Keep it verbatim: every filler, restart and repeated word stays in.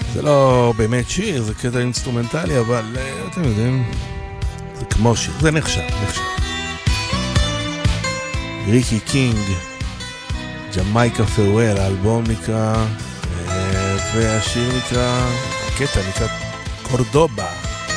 זה לא באמת שיר, זה קטע אינסטרומנטלי, אבל אתם יודעים, זה כמו שיר, זה נחשב, נחשב. ריקי קינג, ג'מייקה פרוול, האלבום נקרא, והשיר נקרא, הקטע נקרא קורדובה.